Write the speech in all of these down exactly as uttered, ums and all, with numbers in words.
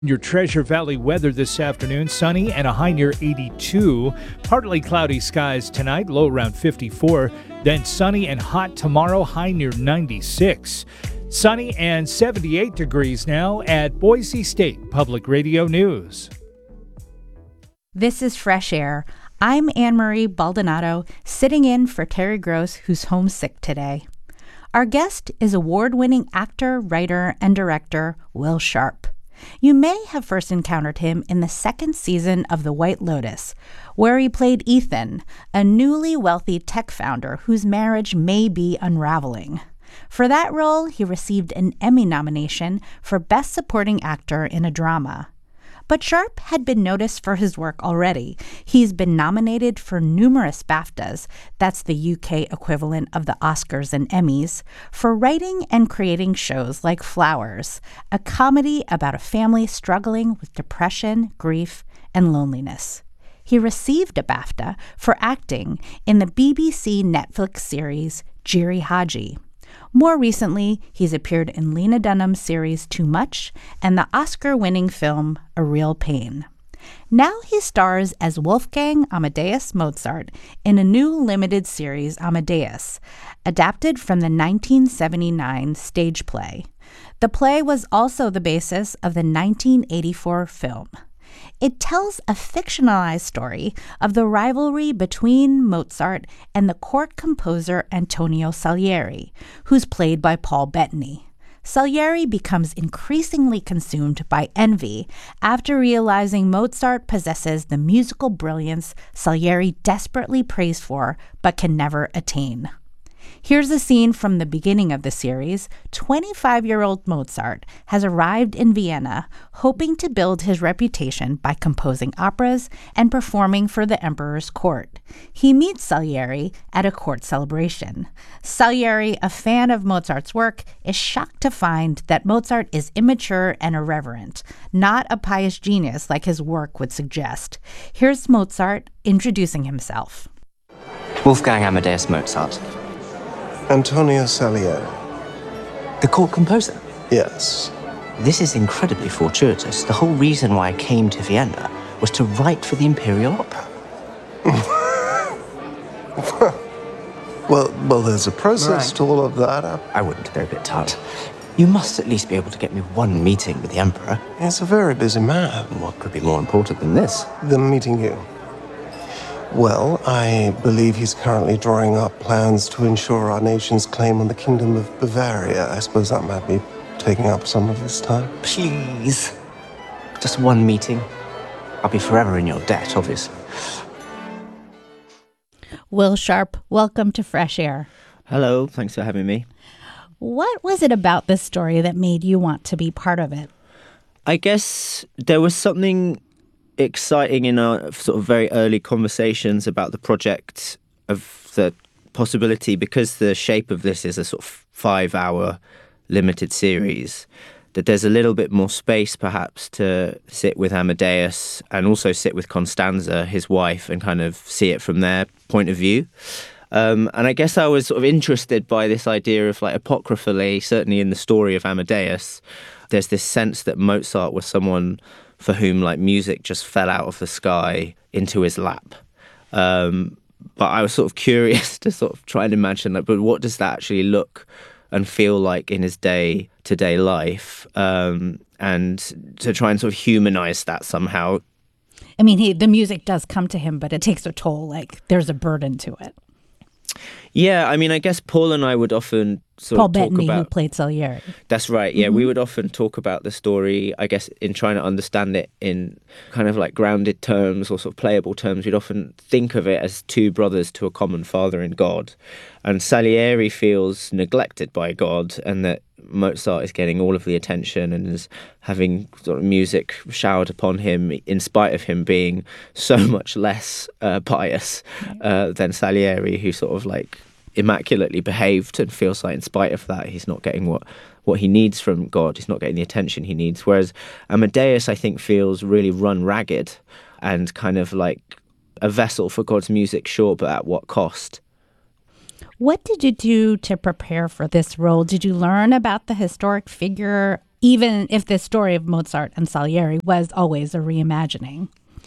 Your Treasure Valley weather this afternoon, sunny and a high near eighty-two. Partly cloudy skies tonight, low around fifty-four. Then sunny and hot tomorrow, high near ninety-six. Sunny and seventy-eight degrees now at Boise State Public Radio News. This is Fresh Air. I'm Anne-Marie Baldonado, sitting in for Terry Gross, who's homesick today. Our guest is award-winning actor, writer, and director Will Sharp. You may have first encountered him in the second season of The White Lotus, where he played Ethan, a newly wealthy tech founder whose marriage may be unraveling. For that role, he received an Emmy nomination for Best Supporting Actor in a Drama. But Sharp had been noticed for his work already. He's been nominated for numerous BAFTAs, that's the U K equivalent of the Oscars and Emmys, for writing and creating shows like Flowers, a comedy about a family struggling with depression, grief, and loneliness. He received a BAFTA for acting in the B B C Netflix series Jiri Haji. More recently, he's appeared in Lena Dunham's series Too Much and the Oscar-winning film A Real Pain. Now he stars as Wolfgang Amadeus Mozart in a new limited series, Amadeus, adapted from the nineteen seventy-nine stage play. The play was also the basis of the nineteen eighty-four film. It tells a fictionalized story of the rivalry between Mozart and the court composer Antonio Salieri, who's played by Paul Bettany. Salieri becomes increasingly consumed by envy after realizing Mozart possesses the musical brilliance Salieri desperately prays for but can never attain. Here's a scene from the beginning of the series. twenty-five-year-old Mozart has arrived in Vienna hoping to build his reputation by composing operas and performing for the emperor's court. He meets Salieri at a court celebration. Salieri, a fan of Mozart's work, is shocked to find that Mozart is immature and irreverent, not a pious genius like his work would suggest. Here's Mozart introducing himself. Wolfgang Amadeus Mozart. Antonio Salieri. The court composer? Yes. This is incredibly fortuitous. The whole reason why I came to Vienna was to write for the Imperial Opera. well, well, there's a process Right. to all of that. I wouldn't, they're a bit tart. You must at least be able to get me one meeting with the Emperor. He's a very busy man. What could be more important than this? Them meeting you. Well, I believe he's currently drawing up plans to ensure our nation's claim on the Kingdom of Bavaria. I suppose that might be taking up some of his time. Please. Just one meeting. I'll be forever in your debt, obviously. Will Sharp, welcome to Fresh Air. Hello, thanks for having me. What was it about this story that made you want to be part of it? I guess there was something exciting in our sort of very early conversations about the project of the possibility, because the shape of this is a sort of five-hour limited series, that there's a little bit more space perhaps to sit with Amadeus and also sit with Constanza, his wife, and kind of see it from their point of view. Um, and I guess I was sort of interested by this idea of, like, apocryphally, certainly in the story of Amadeus, there's this sense that Mozart was someone for whom, like, music just fell out of the sky into his lap. Um, but I was sort of curious to sort of try and imagine, like, but what does that actually look and feel like in his day-to-day life? Um, and to try and sort of humanize that somehow. I mean, he, the music does come to him, but it takes a toll. Like, there's a burden to it. Yeah, I mean, I guess Paul and I would often sort Paul of talk Bettany, about... who played Salieri. That's right, yeah. Mm-hmm. We would often talk about the story, I guess, in trying to understand it in kind of like grounded terms or sort of playable terms. We'd often think of it as two brothers to a common father in God. And Salieri feels neglected by God, and that Mozart is getting all of the attention and is having sort of music showered upon him in spite of him being so much less uh, pious uh, than Salieri, who sort of like immaculately behaved, and feels like in spite of that he's not getting what what he needs from God. He's not getting the attention he needs. Whereas Amadeus, I think, feels really run ragged and kind of like a vessel for God's music, sure, but at what cost? What did you do to prepare for this role? Did you learn about the historic figure even if the story of Mozart and Salieri was always a reimagining?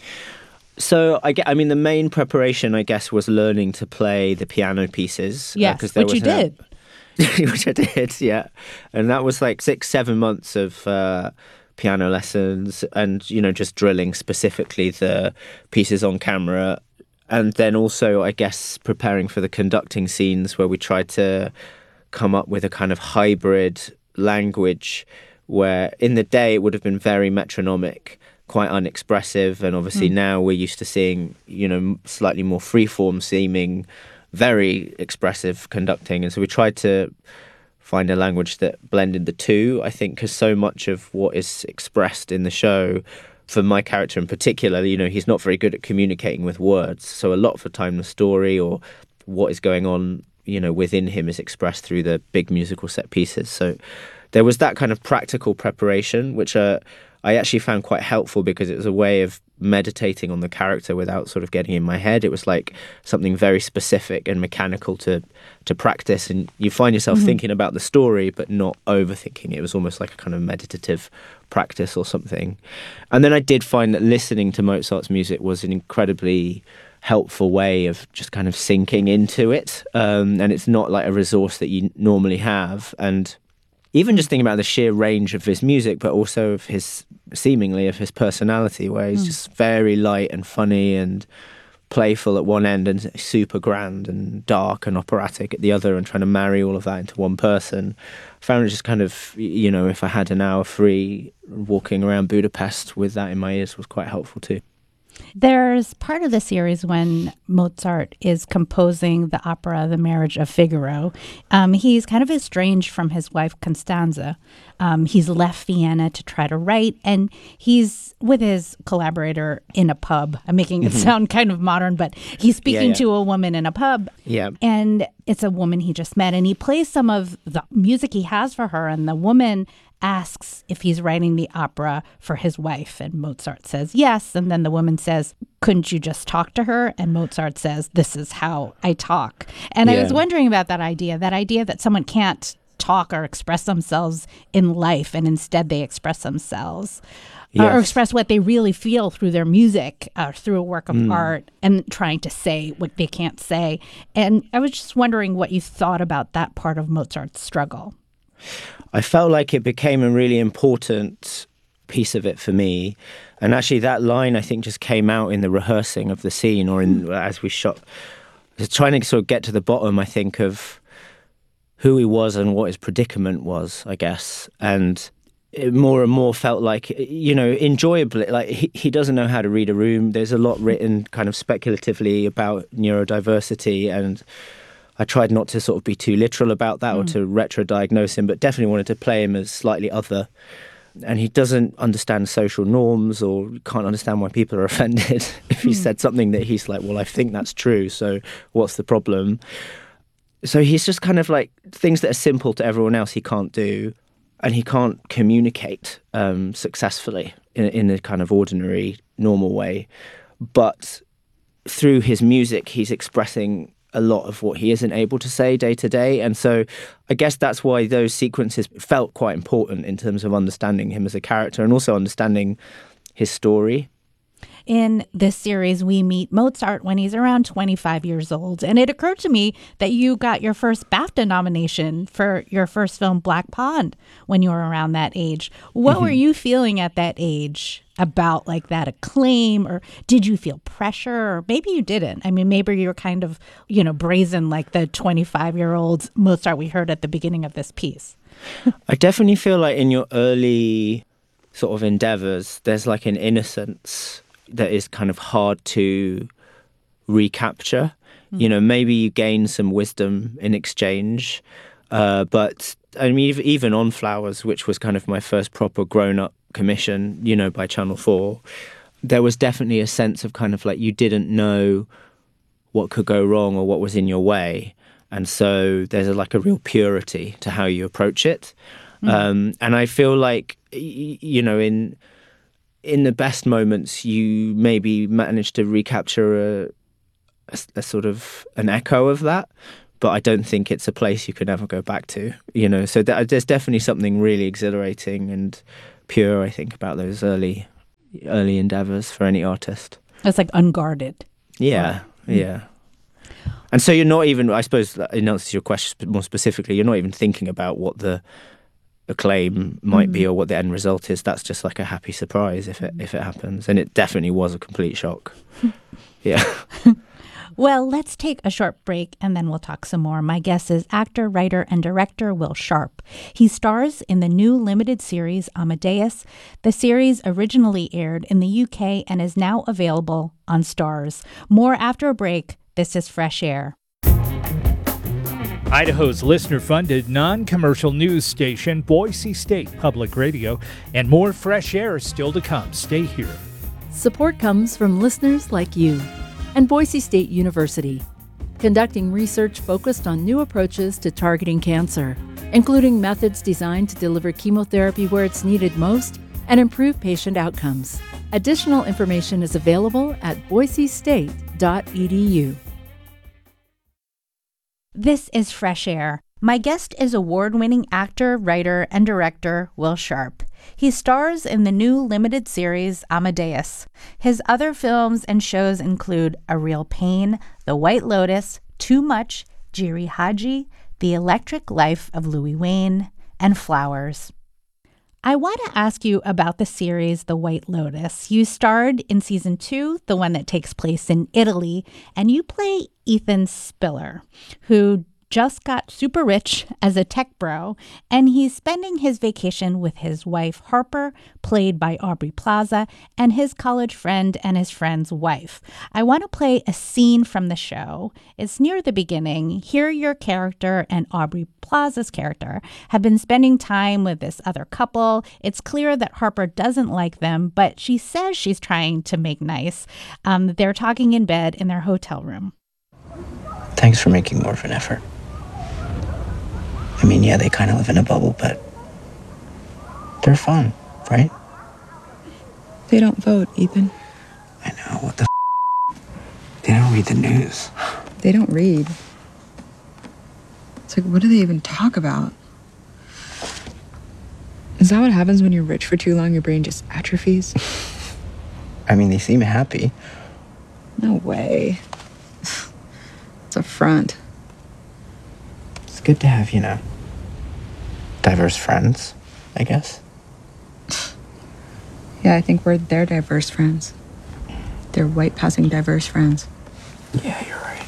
So I get, I mean, the main preparation, I guess, was learning to play the piano pieces. Yes, uh, there which you was did. A, which I did, yeah. And that was like six, seven months of uh, piano lessons and, you know, just drilling specifically the pieces on camera. And then also, I guess, preparing for the conducting scenes where we tried to come up with a kind of hybrid language where in the day it would have been very metronomic, quite unexpressive. And obviously mm. now we're used to seeing, you know, slightly more freeform seeming, very expressive conducting. And so we tried to find a language that blended the two, I think, because so much of what is expressed in the show, for my character in particular, you know, he's not very good at communicating with words. So a lot of the time the story or what is going on, you know, within him is expressed through the big musical set pieces. So there was that kind of practical preparation, which uh, I actually found quite helpful because it was a way of meditating on the character without sort of getting in my head. It was like something very specific and mechanical to to practice, and you find yourself mm-hmm. thinking about the story but not overthinking it. It was almost like a kind of meditative practice or something. And then I did find that listening to Mozart's music was an incredibly helpful way of just kind of sinking into it, um, and it's not like a resource that you normally have. And even just thinking about the sheer range of his music, but also of his, seemingly, of his personality, where he's mm. just very light and funny and playful at one end and super grand and dark and operatic at the other, and trying to marry all of that into one person. I found it just kind of, you know, if I had an hour free, walking around Budapest with that in my ears was quite helpful too. There's part of the series when Mozart is composing the opera The Marriage of Figaro. Um, he's kind of estranged from his wife, Constanza. Um, he's left Vienna to try to write, and he's with his collaborator in a pub. I'm making it mm-hmm. sound kind of modern, but he's speaking yeah, yeah. to a woman in a pub. Yeah. And it's a woman he just met, and he plays some of the music he has for her, and the woman asks if he's writing the opera for his wife, and Mozart says yes, and then the woman says, couldn't you just talk to her? And Mozart says, this is how I talk. And yeah. I was wondering about that idea, that idea that someone can't talk or express themselves in life, and instead they express themselves yes. or express what they really feel through their music, uh, through a work of mm. art, and trying to say what they can't say. And I was just wondering what you thought about that part of Mozart's struggle. I felt like it became a really important piece of it for me. And actually that line, I think, just came out in the rehearsing of the scene, or in as we shot. Trying to sort of get to the bottom, I think, of who he was and what his predicament was, I guess. And it more and more felt like, you know, enjoyably, like he, he doesn't know how to read a room. There's a lot written kind of speculatively about neurodiversity, and I tried not to sort of be too literal about that mm. or to retro-diagnose him, but definitely wanted to play him as slightly other. And he doesn't understand social norms, or can't understand why people are offended if he mm. said something that he's like, well, I think that's true, so what's the problem? So he's just kind of like things that are simple to everyone else he can't do, and he can't communicate um, successfully in, in a kind of ordinary, normal way. But through his music, he's expressing a lot of what he isn't able to say day to day. And so I guess that's why those sequences felt quite important in terms of understanding him as a character and also understanding his story. In this series, we meet Mozart when he's around twenty-five years old. And it occurred to me that you got your first BAFTA nomination for your first film, Black Pond, when you were around that age. What mm-hmm. were you feeling at that age about like that acclaim, or did you feel pressure, or maybe you didn't? I mean, maybe you were kind of, you know, brazen like the twenty-five-year-old Mozart we heard at the beginning of this piece. I definitely feel like in your early sort of endeavors, there's like an innocence that is kind of hard to recapture. Mm. You know, maybe you gain some wisdom in exchange, uh, but I mean, even on Flowers, which was kind of my first proper grown-up commission, you know, by Channel four, there was definitely a sense of kind of like you didn't know what could go wrong or what was in your way. And so there's a, like a real purity to how you approach it. Mm. Um, and I feel like, you know, in in the best moments, you maybe manage to recapture a, a, a sort of an echo of that. but I don't think it's a place you could ever go back to, you know. So th- there's definitely something really exhilarating and pure, I think, about those early early endeavors for any artist. It's like unguarded. Yeah, yeah. And so you're not even, I suppose, in answer to your question more specifically, you're not even thinking about what the acclaim might mm. be or what the end result is. That's just like a happy surprise if it if it happens. And it definitely was a complete shock. Yeah. Well, let's take a short break and then we'll talk some more. My guest is actor, writer, and director Will Sharpe. He stars in the new limited series Amadeus. The series originally aired in the U K and is now available on Starz. More after a break. This is Fresh Air. Idaho's listener-funded, non-commercial news station, Boise State Public Radio, and more Fresh Air is still to come. Stay here. Support comes from listeners like you and Boise State University, conducting research focused on new approaches to targeting cancer, including methods designed to deliver chemotherapy where it's needed most and improve patient outcomes. Additional information is available at boise state dot e d u. This is Fresh Air. My guest is award-winning actor, writer, and director Will Sharpe. He stars in the new limited series Amadeus. His other films and shows include A Real Pain, The White Lotus, Too Much, Jiri Haji, The Electric Life of Louis Wain, and Flowers. I want to ask you about the series The White Lotus. You starred in season two, the one that takes place in Italy, and you play Ethan Spiller, who just got super rich as a tech bro, and he's spending his vacation with his wife, Harper, played by Aubrey Plaza, and his college friend and his friend's wife. I want to play a scene from the show. It's near the beginning. Here your character and Aubrey Plaza's character have been spending time with this other couple. It's clear that Harper doesn't like them, but she says she's trying to make nice. Um, they're talking in bed in their hotel room. Thanks for making more of an effort. I mean, yeah, they kind of live in a bubble, but they're fun, right? They don't vote, Ethan. I know, what the f***? They don't read the news. They don't read. It's like, what do they even talk about? Is that what happens when you're rich for too long? Your brain just atrophies? I mean, they seem happy. No way. It's a front. It's good to have, you know, diverse friends, I guess. Yeah, I think we're their diverse friends. They're white passing diverse friends. Yeah, you're right.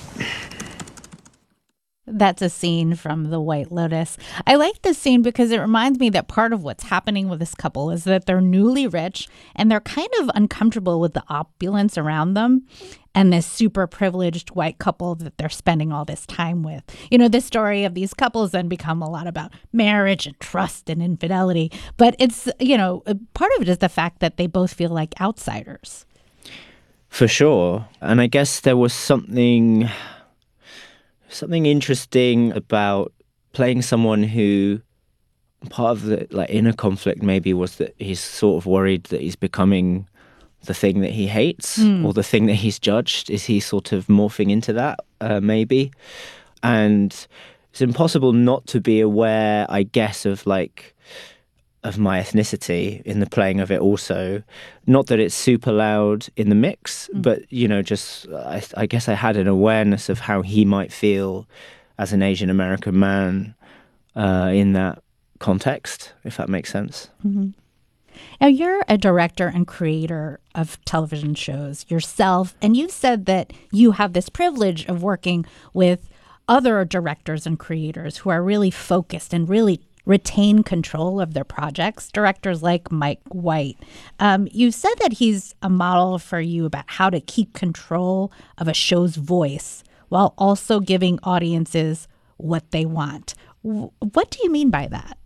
That's a scene from The White Lotus. I like this scene because it reminds me that part of what's happening with this couple is that they're newly rich and they're kind of uncomfortable with the opulence around them and this super privileged white couple that they're spending all this time with. You know, the story of these couples then become a lot about marriage and trust and infidelity. But it's, you know, part of it is the fact that they both feel like outsiders. For sure. And I guess there was something... Something interesting about playing someone who, part of the like inner conflict maybe was that he's sort of worried that he's becoming the thing that he hates mm. or the thing that he's judged. Is he sort of morphing into that uh, maybe? And it's impossible not to be aware, I guess, of like of my ethnicity in the playing of it also. Not that it's super loud in the mix, mm. but, you know, just I, I guess I had an awareness of how he might feel as an Asian American man uh, in that context, if that makes sense. Mm-hmm. Now, you're a director and creator of television shows yourself, and you've said that you have this privilege of working with other directors and creators who are really focused and really retain control of their projects, directors like Mike White. Um, you said that he's a model for you about how to keep control of a show's voice while also giving audiences what they want. W- what do you mean by that?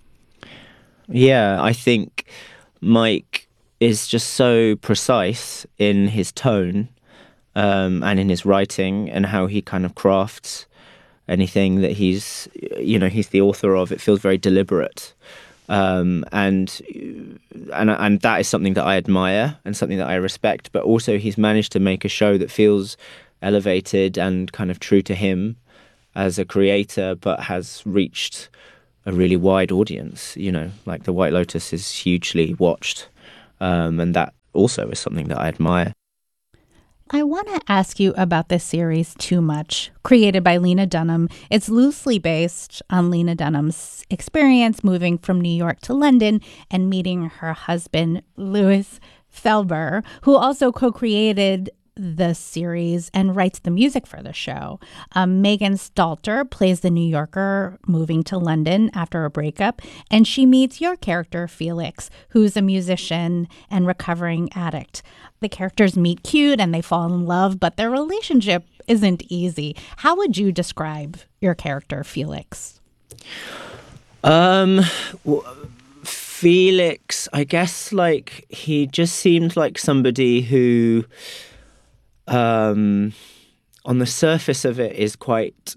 Yeah, I think Mike is just so precise in his tone um, and in his writing and how he kind of crafts anything that he's, you know, he's the author of. It feels very deliberate. Um, and, and and that is something that I admire and something that I respect. But also he's managed to make a show that feels elevated and kind of true to him as a creator, but has reached a really wide audience. You know, like The White Lotus is hugely watched, um, and that also is something that I admire. I want to ask you about this series, Too Much, created by Lena Dunham. It's loosely based on Lena Dunham's experience moving from New York to London and meeting her husband, Louis Felber, who also co-created the series and writes the music for the show. Um, Megan Stalter plays the New Yorker moving to London after a breakup, and she meets your character, Felix, who's a musician and recovering addict. The characters meet cute and they fall in love, but their relationship isn't easy. How would you describe your character, Felix? Um, w- Felix, I guess, like, he just seemed like somebody who, um, on the surface of it, is quite,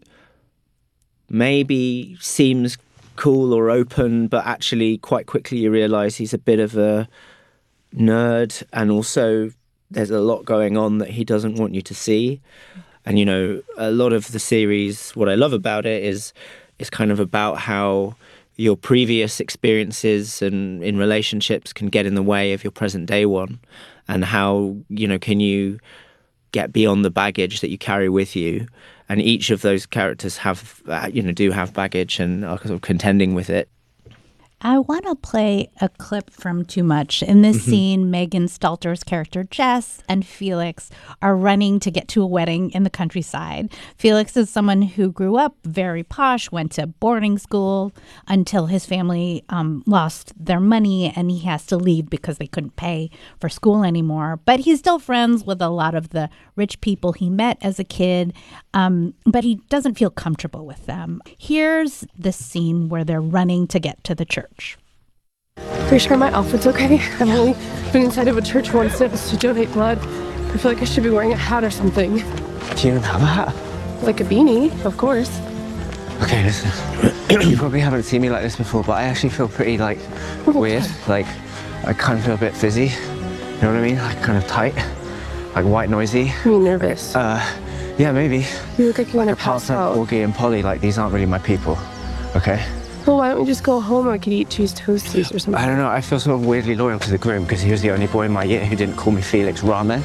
maybe seems cool or open, but actually quite quickly you realise he's a bit of a nerd, and also there's a lot going on that he doesn't want you to see. And, you know, a lot of the series, what I love about it is is kind of about how your previous experiences and in relationships can get in the way of your present day one, and how, you know, can you get beyond the baggage that you carry with you. And each of those characters have, uh, you know, do have baggage and are sort of contending with it. I want to play a clip from Too Much. In this mm-hmm. scene, Megan Stalter's character Jess and Felix are running to get to a wedding in the countryside. Felix is someone who grew up very posh, went to boarding school until his family um, lost their money and he has to leave because they couldn't pay for school anymore. But he's still friends with a lot of the rich people he met as a kid, um, but he doesn't feel comfortable with them. Here's the scene where they're running to get to the church. Are you sure my outfit's okay? I've only been inside of a church once and it was to donate blood. I feel like I should be wearing a hat or something. Do you even have a hat? Like a beanie, of course. Okay, listen. You probably haven't seen me like this before, but I actually feel pretty, like, weird. Like, I kind of feel a bit fizzy. You know what I mean? Like, kind of tight. Like, white noisy. I mean, nervous. Uh, yeah, maybe. You look like you want to pass out. Augie and Polly, like, these aren't really my people. Okay? Well, why don't we just go home and we could eat cheese toasties or something? I don't know. I feel sort of weirdly loyal to the groom because he was the only boy in my year who didn't call me Felix Ramen.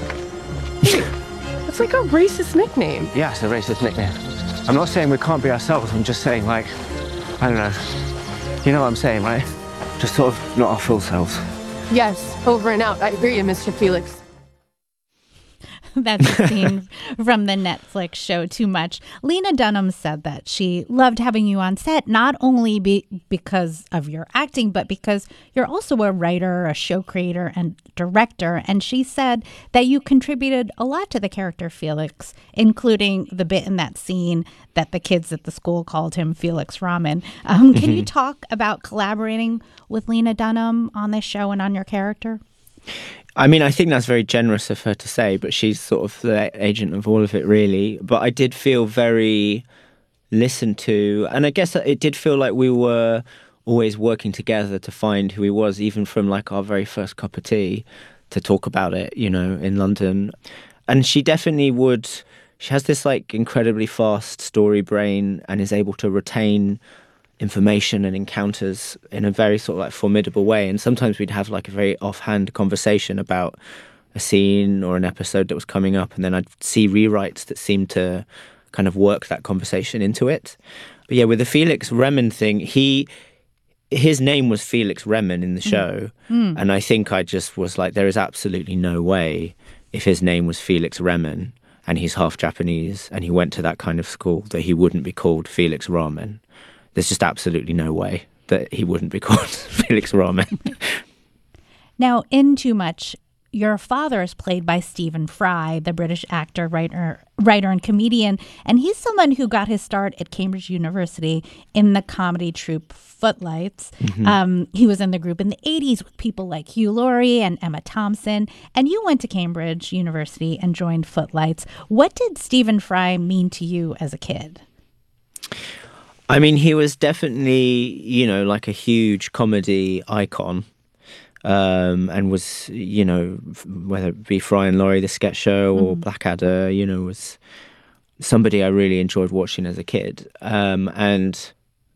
It's like a racist nickname. Yeah, it's a racist nickname. I'm not saying we can't be ourselves. I'm just saying, like, I don't know. You know what I'm saying, right? Just sort of not our full selves. Yes, over and out. I hear you, Mister Felix. That's a scene from the Netflix show Too Much. Lena Dunham said that she loved having you on set, not only be, because of your acting, but because you're also a writer, a show creator, and director. And she said that you contributed a lot to the character Felix, including the bit in that scene that the kids at the school called him Felix Ramen. Um, can mm-hmm. you talk about collaborating with Lena Dunham on this show and on your character? I mean, I think that's very generous of her to say, but she's sort of the agent of all of it, really. But I did feel very listened to, and I guess it did feel like we were always working together to find who he was, even from like our very first cup of tea to talk about it, you know, in London. And she definitely would, she has this like incredibly fast story brain and is able to retain information and encounters in a very sort of like formidable way. And sometimes we'd have like a very offhand conversation about a scene or an episode that was coming up, and then I'd see rewrites that seemed to kind of work that conversation into it. But yeah, with the Felix Remen thing, he his name was Felix Remen in the show, mm. and I think I just was like, there is absolutely no way, if his name was Felix Remen and he's half Japanese and he went to that kind of school, that he wouldn't be called Felix Ramen. There's just absolutely no way that he wouldn't be called Felix Ramen. Now, in Too Much, your father is played by Stephen Fry, the British actor, writer, writer, and comedian, and he's someone who got his start at Cambridge University in the comedy troupe Footlights. Mm-hmm. Um, he was in the group in the eighties with people like Hugh Laurie and Emma Thompson, and you went to Cambridge University and joined Footlights. What did Stephen Fry mean to you as a kid? I mean, he was definitely, you know, like a huge comedy icon, um, and was, you know, whether it be Fry and Laurie, the sketch show, or mm. Blackadder, you know, was somebody I really enjoyed watching as a kid, um, and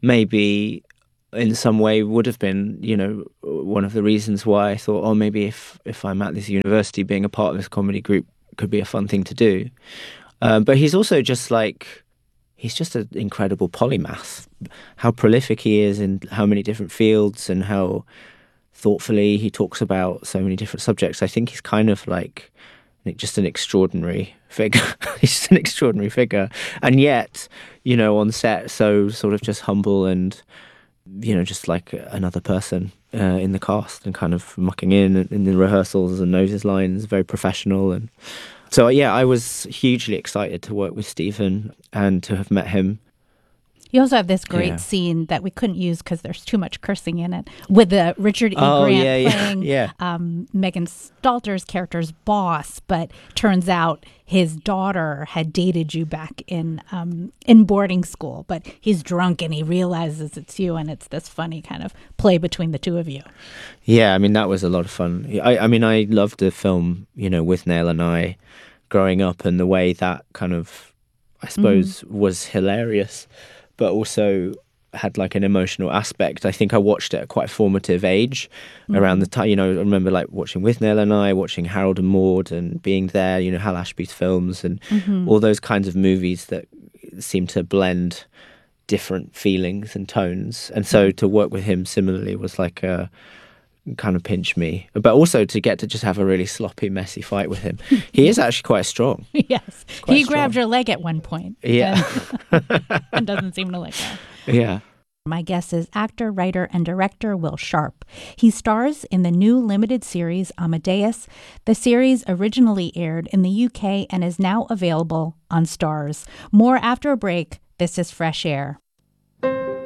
maybe in some way would have been, you know, one of the reasons why I thought, oh, maybe if if I'm at this university, being a part of this comedy group could be a fun thing to do. Um, but he's also just like, he's just an incredible polymath. How prolific he is in how many different fields and how thoughtfully he talks about so many different subjects. I think he's kind of like just an extraordinary figure. He's just an extraordinary figure. And yet, you know, on set, so sort of just humble and, you know, just like another person uh, in the cast and kind of mucking in in the rehearsals and knows his lines, very professional. And so, yeah, I was hugely excited to work with Stephen and to have met him. You also have this great Yeah. scene that we couldn't use because there's too much cursing in it, with uh, Richard E. Oh, Grant yeah, yeah, playing yeah. Um, Megan Stalter's character's boss, but turns out his daughter had dated you back in um, in boarding school, but he's drunk and he realizes it's you, and it's this funny kind of play between the two of you. Yeah, I mean, that was a lot of fun. I, I mean, I loved the film, you know, with Nail and I growing up, and the way that kind of, I suppose, mm-hmm. was hilarious, but also had like an emotional aspect. I think I watched it at quite a formative age, mm-hmm. around the time, you know, I remember like watching With Nail and I, watching Harold and Maude and being there, you know, Hal Ashby's films and mm-hmm. all those kinds of movies that seem to blend different feelings and tones. And so to work with him similarly was like a kind of pinch me, but also to get to just have a really sloppy, messy fight with him. He is actually quite strong. Yes. Quite he strong. grabbed your leg at one point. Yeah. And, and doesn't seem to let go. Yeah. My guest is actor, writer, and director Will Sharp. He stars in the new limited series Amadeus. The series originally aired in the U K and is now available on Starz. More after a break. This is Fresh Air.